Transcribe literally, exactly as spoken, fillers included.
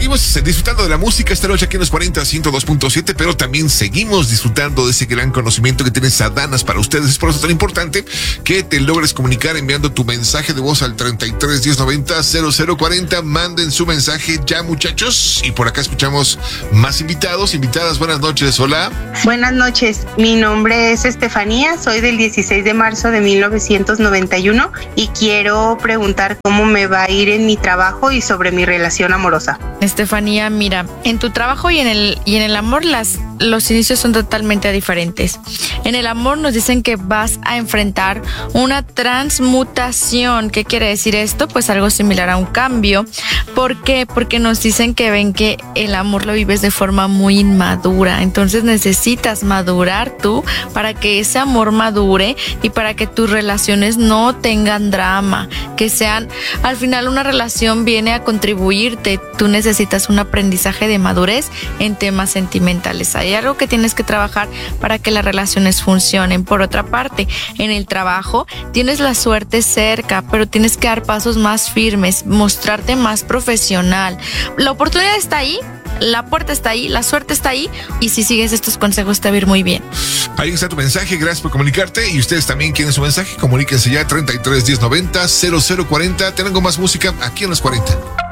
seguimos disfrutando de la música esta noche aquí en los cuarenta, ciento dos punto siete, pero también seguimos disfrutando de ese gran conocimiento que tienes Adanas para ustedes. Es por eso tan importante que te logres comunicar enviando tu mensaje de voz al treinta y tres diez noventa cero cero cuarenta. Manden su mensaje ya, muchachos. Y por acá escuchamos más invitados, invitadas. Buenas noches, hola. Buenas noches, mi nombre es Estefanía, soy del dieciséis de marzo de mil novecientos noventa y uno y quiero preguntar cómo me va a ir en mi trabajo y sobre mi relación amorosa. Estefanía, mira, en tu trabajo y en el y en el amor las los inicios son totalmente diferentes. En el amor nos dicen que vas a enfrentar una transmutación. ¿Qué quiere decir esto? Pues algo similar a un cambio. ¿Por qué? Porque nos dicen que ven que el amor lo vives de forma muy inmadura. Entonces necesitas madurar tú para que ese amor madure y para que tus relaciones no tengan drama, que sean, al final una relación viene a contribuirte. Tú necesitas un aprendizaje de madurez en temas sentimentales. Hay algo que tienes que trabajar para que las relaciones funcionen. Por otra parte, en el trabajo tienes la suerte cerca, pero tienes que dar pasos más firmes, mostrarte más profesional. La oportunidad está ahí, la puerta está ahí, la suerte está ahí, y si sigues estos consejos te va a ir muy bien. Ahí está tu mensaje, gracias por comunicarte. Y ustedes también quieren su mensaje, comuníquense ya treinta y tres diez noventa cero cero cuarenta. Tengo más música aquí en los cuarenta.